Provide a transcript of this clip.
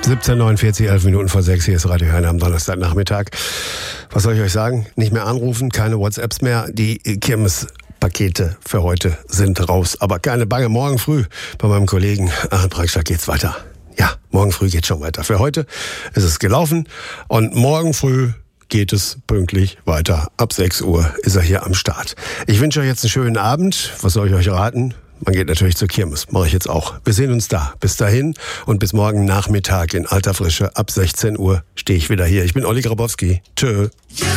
17:49, 11 Minuten vor 6, hier ist Radio Herne am Donnerstagnachmittag. Was soll ich euch sagen? Nicht mehr anrufen, keine WhatsApps mehr. Die Kirmespakete für heute sind raus. Aber keine Bange, morgen früh bei meinem Kollegen Arndt Brackstadt geht's weiter. Ja, morgen früh geht's schon weiter. Für heute ist es gelaufen und morgen früh geht es pünktlich weiter. Ab 6 Uhr ist er hier am Start. Ich wünsche euch jetzt einen schönen Abend. Was soll ich euch raten? Man geht natürlich zur Kirmes. Mache ich jetzt auch. Wir sehen uns da. Bis dahin und bis morgen Nachmittag in alter Frische. Ab 16 Uhr stehe ich wieder hier. Ich bin Olli Grabowski. Tschö.